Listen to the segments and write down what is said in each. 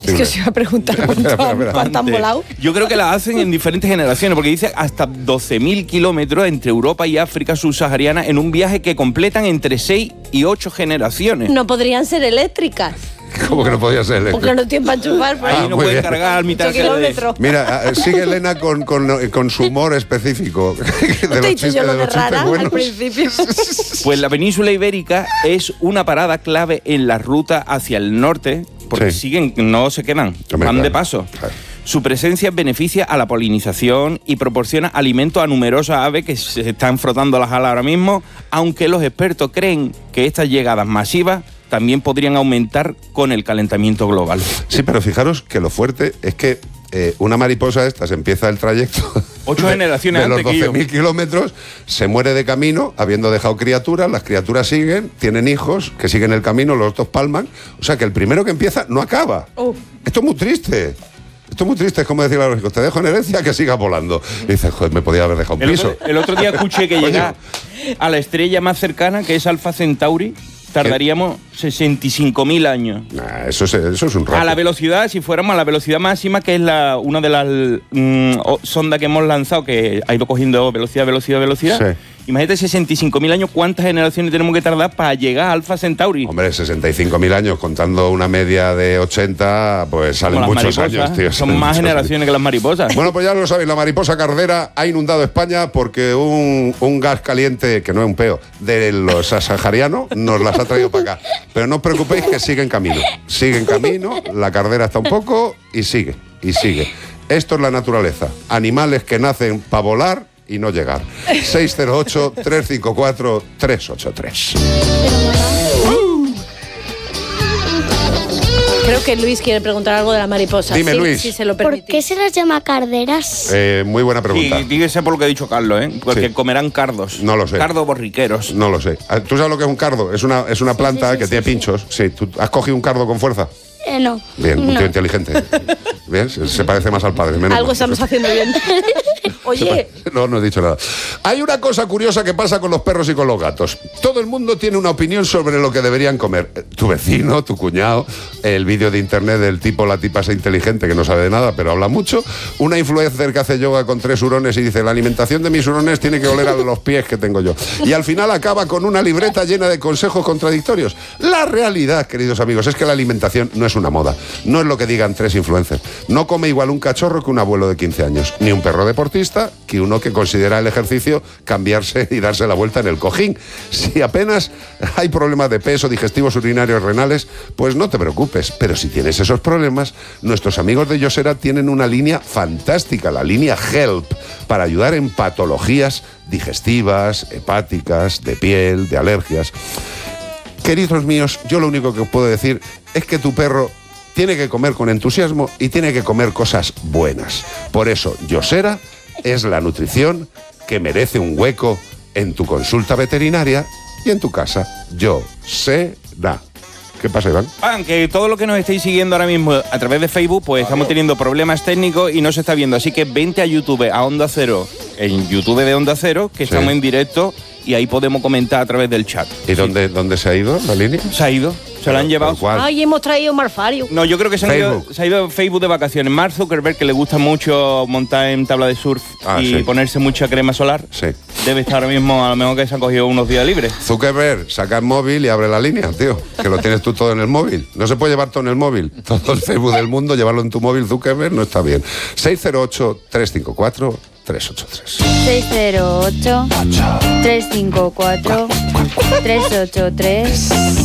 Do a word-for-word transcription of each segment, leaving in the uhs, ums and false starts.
Es que os iba a preguntar cuánto han volado. Yo creo que la hacen en diferentes generaciones, porque dice hasta doce mil kilómetros entre Europa y África subsahariana en un viaje que completan entre seis y ocho generaciones. No podrían ser eléctricas. ¿Cómo que no podía ser eléctrico? Porque no tienen para enchufar. Por ahí Ah, no muy pueden bien. cargar al mitad kilómetros. Mira, sigue Elena con, con, con su humor específico. De ¿No te he dicho yo lo de rara al principio? Pues la península ibérica es una parada clave en la ruta hacia el norte, porque Sí. siguen, no se quedan, Hombre, van claro, de paso. claro. Su presencia beneficia a la polinización y proporciona alimento a numerosas aves que se están frotando las alas ahora mismo, aunque los expertos creen que estas llegadas masivas también podrían aumentar con el calentamiento global. Sí, pero fijaros que lo fuerte es que eh, una mariposa de estas empieza el trayecto Ocho de, generaciones de los antes que yo. doce mil kilómetros, se muere de camino, habiendo dejado criaturas, las criaturas siguen, tienen hijos, que siguen el camino, los otros palman. O sea que el primero que empieza no acaba. Uh. Esto es muy triste. Esto es muy triste, es como decirle a los hijos, te dejo en herencia que sigas volando. Y dices, joder, me podía haber dejado un El piso. otro, el otro día escuché que Coño. llegar a la estrella más cercana, que es Alpha Centauri, tardaríamos sesenta y cinco mil años. Nah, eso, es, eso es un rato. A la velocidad, si fuéramos a la velocidad máxima, que es la una de las mm, o- sondas que hemos lanzado, que ha ido cogiendo velocidad, velocidad, velocidad. Sí. Imagínate sesenta y cinco mil años, ¿cuántas generaciones tenemos que tardar para llegar a Alpha Centauri? Hombre, sesenta y cinco mil años, contando una media de ochenta, pues salen Como las muchos mariposas, años, tío. Son salen más muchos generaciones años. que las mariposas. Bueno, pues ya lo sabéis, la mariposa cardera ha inundado España porque un, un gas caliente, que no es un peo, de los saharianos, nos las ha traído para acá. Pero no os preocupéis que sigue en camino. Sigue en camino, la cardera está un poco y sigue, y sigue. Esto es la naturaleza. Animales que nacen para volar y no llegar. seis cero ocho, tres cinco cuatro, tres ocho tres. Creo que Luis quiere preguntar algo de la mariposa. Dime, Sí, Luis. Si se lo ¿Por permitís. qué se las llama carderas? Eh, muy buena pregunta. Y dígase por lo que ha dicho Carlos, ¿eh? Porque Sí. comerán cardos. No lo sé. Cardos borriqueros. No lo sé. ¿Tú sabes lo que es un cardo? Es una, es una planta sí, sí, que sí, tiene sí. pinchos. Sí, ¿tú has cogido un cardo con fuerza? Eh, no. Bien, un no. tío inteligente. Bien, se, se parece más al padre. menos Algo mal. estamos haciendo bien. Oye, No, no he dicho nada. Hay una cosa curiosa que pasa con los perros y con los gatos. Todo el mundo tiene una opinión sobre lo que deberían comer. Eh, Tu vecino, tu cuñado, el vídeo de internet del tipo, la tipa esa inteligente que no sabe de nada, pero habla mucho. Una influencer que hace yoga con tres hurones y dice, la alimentación de mis hurones tiene que oler a los pies que tengo yo. Y al final acaba con una libreta llena de consejos contradictorios. La realidad, queridos amigos, es que la alimentación no es una moda. No es lo que digan tres influencers. No come igual un cachorro que un abuelo de quince años, ni un perro deportista que uno que considera el ejercicio cambiarse y darse la vuelta en el cojín. Si apenas hay problemas de peso, digestivos, urinarios, renales, pues no te preocupes. Pero si tienes esos problemas, nuestros amigos de Yosera tienen una línea fantástica, la línea Help, para ayudar en patologías digestivas, hepáticas, de piel, de alergias. Queridos míos, yo lo único que os puedo decir es que tu perro tiene que comer con entusiasmo y tiene que comer cosas buenas. Por eso, Yosera es la nutrición que merece un hueco en tu consulta veterinaria y en tu casa. Yosera. ¿Qué pasa, Iván? Ah, que todo lo que nos estáis siguiendo ahora mismo a través de Facebook, pues estamos teniendo problemas técnicos y no se está viendo. Así que vente a YouTube, a Onda Cero, en YouTube de Onda Cero, que Sí. estamos en directo y ahí podemos comentar a través del chat. ¿Y dónde, dónde se ha ido la línea? Se ha ido, se la han llevado. ¿Pero cuál? ay, hemos traído un marfario. No, yo creo que se, han ido, Facebook. se ha ido Facebook de vacaciones. Mark Zuckerberg, que le gusta mucho montar en tabla de surf Ah, y sí. ponerse mucha crema solar, Sí. debe estar ahora mismo, a lo mejor que se han cogido unos días libres. Zuckerberg, saca el móvil y abre la línea, tío. Que lo tienes tú todo en el móvil. No se puede llevar todo en el móvil. Todo el Facebook del mundo, llevarlo en tu móvil, Zuckerberg, no está bien. seis cero ocho, tres cinco cuatro, tres ocho tres. seis cero ocho, tres cinco cuatro, tres ocho tres.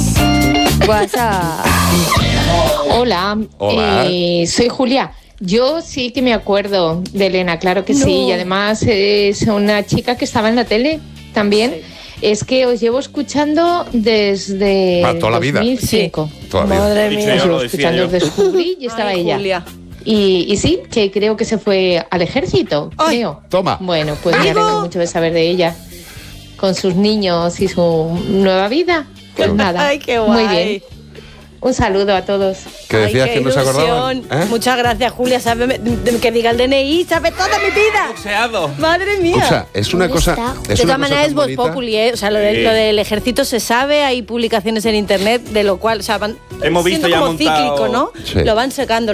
WhatsApp. Hola, Hola. eh, soy Julia. Yo sí que me acuerdo de Elena, claro que sí. Y además es una chica que estaba en la tele también. Es que os llevo escuchando desde Ah, toda la vida. dos mil cinco. Toda la vida. Madre Dicho mía. ya Os lo llevo decía escuchando, yo. os descubrí y estaba Ay, ella. Julia. Y, y sí, que creo que se fue al ejército, Ay, creo. toma. Bueno, pues me Digo- alegro mucho de saber de ella. Con sus niños y su nueva vida. Pues nada. Ay, qué Muy guay. bien. Un saludo a todos. Que decías Ay, qué que no se acordaban. ilusión. ¿Eh? Muchas gracias, Julia. Sabe, de- de- que diga el D N I, sabe toda mi vida. Boxeado. Madre mía. Escucha, es una ¿Dónde cosa. está? Es de una todas cosa maneras tan es Voz bonita. Populi, ¿eh? O sea, lo, de- Sí. lo del ejército se sabe, hay publicaciones en internet, de lo cual, o sea, van Hemos visto siendo ya como montado- cíclico, ¿no? Sí. Lo van secando.